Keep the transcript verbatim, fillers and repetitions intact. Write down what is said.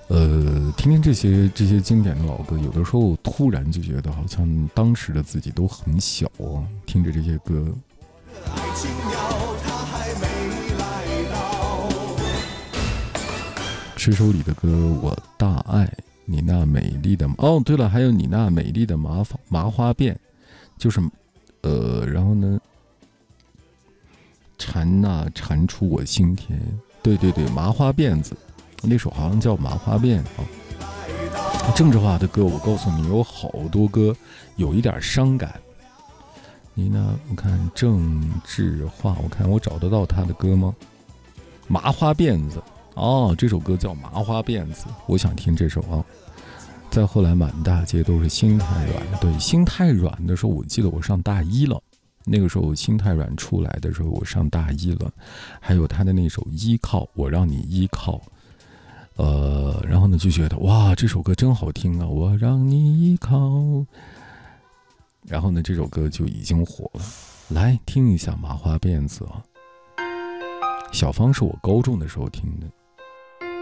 呃，听听这些这些经典的老歌，有的时候突然就觉得好像当时的自己都很小哦，听着这些歌。爱情鸟它还没来到。这首里的歌我大爱你那美丽的哦，对了，还有你那美丽的麻麻花辫，就是呃，然后呢，缠呐、啊、缠出我心田，对对对，麻花辫子。那首好像叫麻花辫啊。政治化的歌，我告诉你有好多歌有一点伤感。你呢？我看政治化，我看我找得到他的歌吗？麻花辫子哦，这首歌叫麻花辫子，我想听这首啊。再后来满大街都是心太软，对，心太软的时候，我记得我上大一了。那个时候心太软出来的时候，我上大一了。还有他的那首依靠，我让你依靠。呃，然后呢就觉得哇，这首歌真好听啊！我让你依靠，然后呢这首歌就已经火了。来听一下麻花辫子啊，小芳是我高中的时候听的。